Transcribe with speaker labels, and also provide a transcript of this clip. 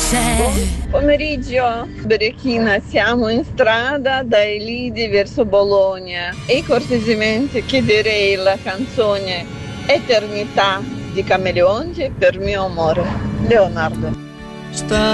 Speaker 1: Buon pomeriggio, Berechina, siamo in strada dai Lidi verso Bologna e cortesemente chiederei la canzone Eternità di Cameleonti per mio amore, Leonardo.